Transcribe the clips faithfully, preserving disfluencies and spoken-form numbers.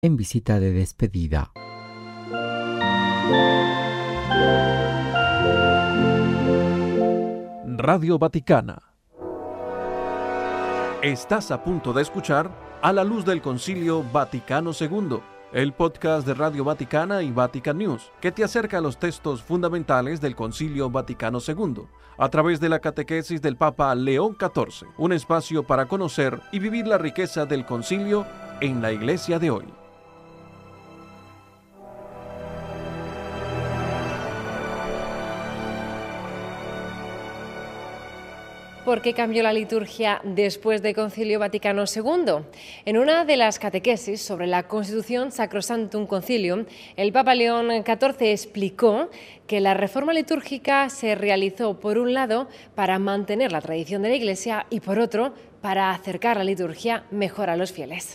en visita de despedida. Radio Vaticana. Estás a punto de escuchar A la Luz del Concilio Vaticano segundo, el podcast de Radio Vaticana y Vatican News, que te acerca a los textos fundamentales del Concilio Vaticano segundo, a través de la catequesis del Papa León catorce, un espacio para conocer y vivir la riqueza del concilio en la Iglesia de hoy. ¿Por qué cambió la liturgia después del Concilio Vaticano segundo? En una de las catequesis sobre la Constitución Sacrosanctum Concilium, el Papa León catorce explicó que la reforma litúrgica se realizó, por un lado, para mantener la tradición de la Iglesia y, por otro, para acercar la liturgia mejor a los fieles.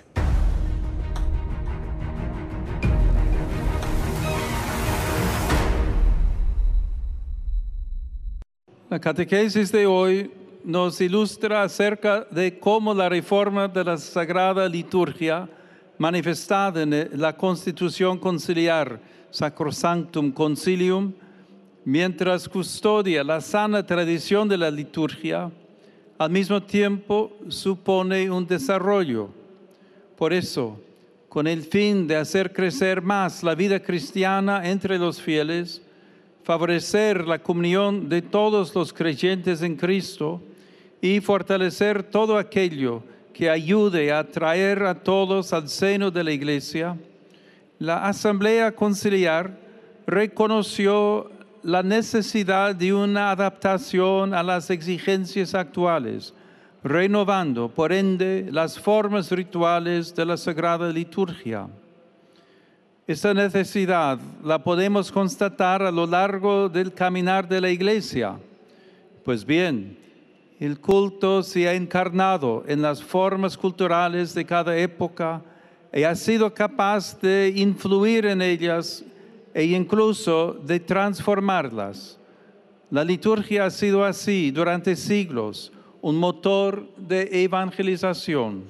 La catequesis de hoy nos ilustra acerca de cómo la reforma de la Sagrada Liturgia, manifestada en la Constitución Conciliar Sacrosanctum Concilium, mientras custodia la sana tradición de la liturgia, al mismo tiempo supone un desarrollo. Por eso, con el fin de hacer crecer más la vida cristiana entre los fieles, favorecer la comunión de todos los creyentes en Cristo y fortalecer todo aquello que ayude a traer a todos al seno de la Iglesia, la Asamblea Conciliar reconoció la necesidad de una adaptación a las exigencias actuales, renovando, por ende, las formas rituales de la Sagrada Liturgia. Esta necesidad la podemos constatar a lo largo del caminar de la Iglesia. Pues bien, el culto se ha encarnado en las formas culturales de cada época y ha sido capaz de influir en ellas e incluso de transformarlas. La liturgia ha sido así durante siglos, un motor de evangelización.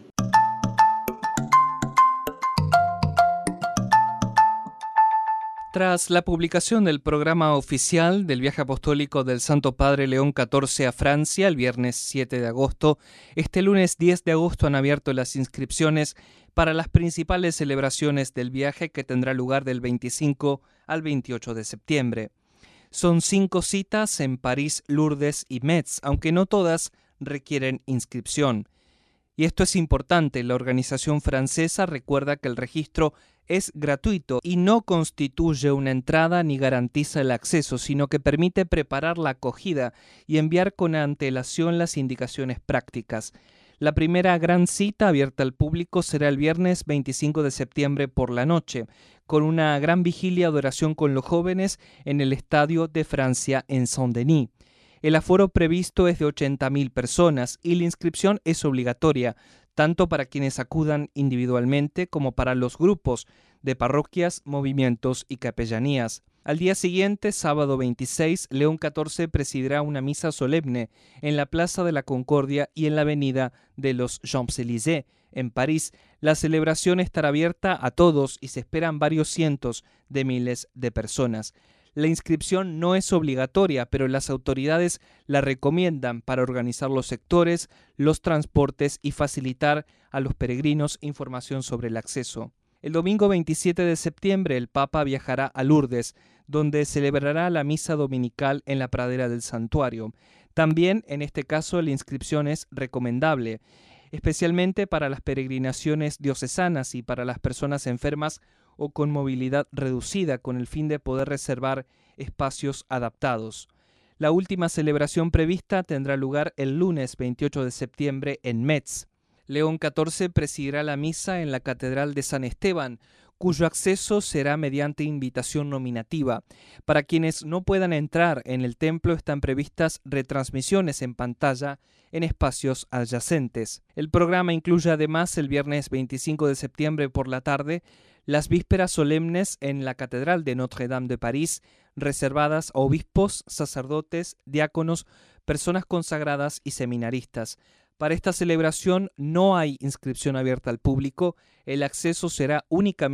Tras la publicación del programa oficial del viaje apostólico del Santo Padre León catorce a Francia el viernes siete de agosto, este lunes diez de agosto han abierto las inscripciones para las principales celebraciones del viaje que tendrá lugar del veinticinco al veintiocho de septiembre. Son cinco citas en París, Lourdes y Metz, aunque no todas requieren inscripción. Y esto es importante, la organización francesa recuerda que el registro es gratuito y no constituye una entrada ni garantiza el acceso, sino que permite preparar la acogida y enviar con antelación las indicaciones prácticas. La primera gran cita abierta al público será el viernes veinticinco de septiembre por la noche, con una gran vigilia de oración con los jóvenes en el Estadio de Francia en Saint-Denis. El aforo previsto es de ochenta mil personas y la inscripción es obligatoria, tanto para quienes acudan individualmente como para los grupos de parroquias, movimientos y capellanías. Al día siguiente, sábado veintiséis, León catorce presidirá una misa solemne en la Plaza de la Concordia y en la Avenida de los Champs-Élysées, en París. La celebración estará abierta a todos y se esperan varios cientos de miles de personas. La inscripción no es obligatoria, pero las autoridades la recomiendan para organizar los sectores, los transportes y facilitar a los peregrinos información sobre el acceso. El domingo veintisiete de septiembre el Papa viajará a Lourdes, donde celebrará la misa dominical en la pradera del santuario. También, en este caso, la inscripción es recomendable, especialmente para las peregrinaciones diocesanas y para las personas enfermas o con movilidad reducida, con el fin de poder reservar espacios adaptados. La última celebración prevista tendrá lugar el lunes veintiocho de septiembre en Metz. León catorce presidirá la misa en la Catedral de San Esteban, cuyo acceso será mediante invitación nominativa. Para quienes no puedan entrar en el templo están previstas retransmisiones en pantalla en espacios adyacentes. El programa incluye además el viernes veinticinco de septiembre por la tarde las vísperas solemnes en la Catedral de Notre-Dame de París, reservadas a obispos, sacerdotes, diáconos, personas consagradas y seminaristas. Para esta celebración no hay inscripción abierta al público, el acceso será únicamente